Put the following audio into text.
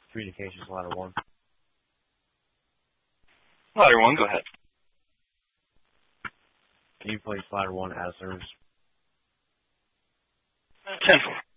Communications ladder 1. Ladder 1, go ahead. Can you place ladder 1 as service? 10-4.